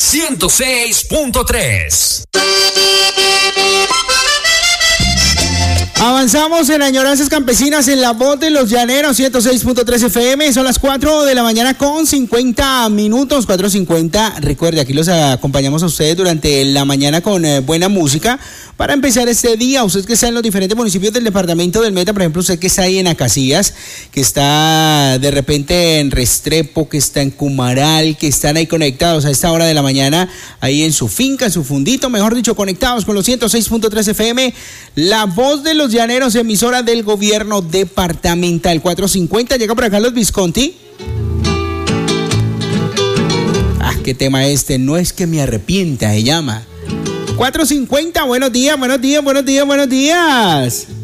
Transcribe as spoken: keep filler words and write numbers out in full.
ciento seis punto tres. Avanzamos en Añoranzas Campesinas en la voz de los llaneros, ciento seis punto tres F M. Son las cuatro de la mañana con cincuenta minutos, cuatro cincuenta. Recuerde, aquí los acompañamos a ustedes durante la mañana con eh, buena música para empezar este día. Usted que está en los diferentes municipios del departamento del Meta, por ejemplo, usted que está ahí en Acacías, que está de repente en Restrepo, que está en Cumaral, que están ahí conectados a esta hora de la mañana, ahí en su finca, en su fundito, mejor dicho, conectados con los ciento seis punto tres F M. La voz de los llaneros, emisora del gobierno departamental. Cuatro cincuenta, llega por acá los Visconti. Ah, qué tema este, no es que me arrepienta, se llama. cuatro cincuenta, buenos días, buenos días, buenos días, buenos días.